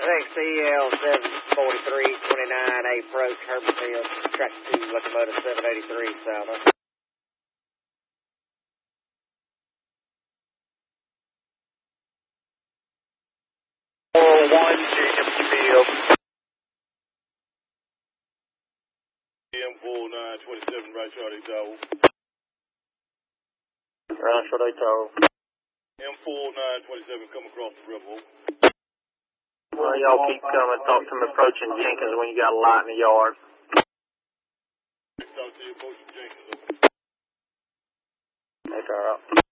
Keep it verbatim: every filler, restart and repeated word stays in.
think C L seven forty-three twenty-nine approach Herberfield, track two locomotive seven eighty-three south. four one Jacob Field. M four nine twenty-seven, right Charlie Tower. Right Charlie Tower. M four nine twenty-seven, come across the river. Well, y'all keep coming. Talk to me approaching Jenkins when you got a light in the yard. Talk to you approaching Jenkins. That's all right.